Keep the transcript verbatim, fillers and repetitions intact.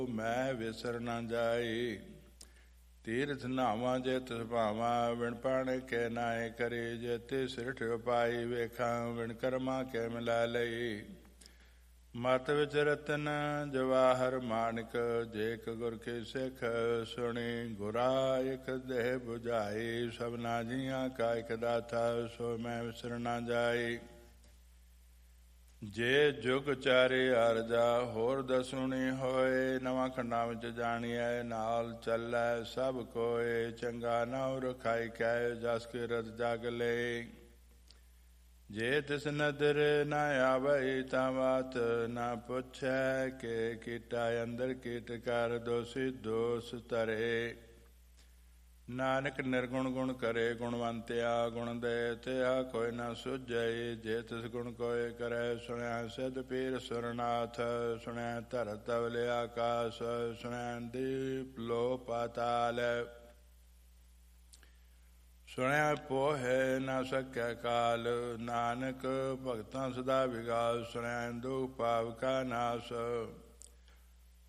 ਮੈਂ ਵਿਸਰ ਨਾ ਜਾਈ। ਤੀਰਥ ਨਾਵਾਂ ਜੇ ਤਿਸ ਭਾਵਾਂ, ਵਿਣ ਪਾਣੇ ਕੇ ਨਾਏ ਕਰੀ। ਜੇ ਤਿਸ ਸਿਰਠ ਉਪਾਈ ਵੇਖਾਂ, ਵਿਣ ਕਰਮਾਂ ਕੇ ਮਿਲਾ ਲਈ। ਮਤ ਵਿੱਚ ਰਤਨ ਜਵਾਹਰ ਮਾਨਕ, ਜੇ ਇੱਕ ਗੁਰ ਕੀ ਸਿੱਖ ਸੁਣੀ। ਗੁਰਾ ਇੱਕ ਦੇਹ ਬੁਝਾਈ, ਸਭਨਾ ਜੀਆਂ ਕਾ ਇੱਕ ਦਾਤਾ। ਸੋ ਮੈਂ ਵਿਸਰ ਨਾ ਜਾਈ। ਜੇ ਜੁਗ ਚਾਰੇ ਅਰਜਾ, ਹੋਰ ਦਸੁਣੀ ਹੋਏ। ਨਵਾਂ ਖੰਡਾਂ ਵਿੱਚ ਜਾਣੀਐ, ਨਾਲ ਚੱਲੈ ਸਭ ਕੋਏ। ਚੰਗਾ ਨਾਉ ਰਖਾਈ ਕੈ, ਜਸ ਕੀਰਤ ਜਗ ਲੈ। ਜੇ ਤਿਸ ਨਦਰ ਨਾ ਆਵਈ, ਤਾਂ ਬਾਤ ਨਾ ਪੁੱਛੈ। ਕਿ ਕੀਟਾ ਅੰਦਰ ਕੀਟ ਕਰ, ਦੋਸੀ ਦੋਸ ਧਰੇ। ਨਾਨਕ ਨਿਰਗੁਣ ਗੁਣ ਕਰੇ, ਗੁਣਵੰਤਿਆ ਗੁਣ ਦੇ। ਤਿਆ ਕੋਈ ਨਾ ਸੁਝਈ, ਜੇ ਤਿਸ ਗੁਣ ਕੋਇ ਕਰੈ। ਸੁਣਿਆ ਸਿੱਧ ਪੀਰ ਸੁਰਨਾਥ, ਸੁਣਿਆ ਧਰਤ ਤਵਲ ਆਕਾਸ। ਸੁਣਿਆ ਦੀਪ ਲੋ ਪਾਤਾਲ, ਸੁਣਿਆ ਪੋਹੇ ਨਾ ਸਕੈ ਕਾਲ। ਨਾਨਕ ਭਗਤਾਂ ਸਦਾ ਵਿਗਾਸ, ਸੁਣਿਆ ਦੁਖ ਪਾਪ ਕਾ ਨਾਸ।